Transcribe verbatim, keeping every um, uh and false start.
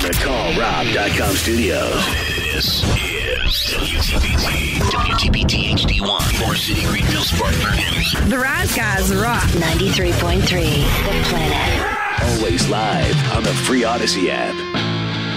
the call rob dot com studios. This is W T B T, W T B T H D one, Moore City, Greenville, Spartanburg. The Rise Guys rock. ninety-three point three, The Planet. Always live on the free Odyssey app.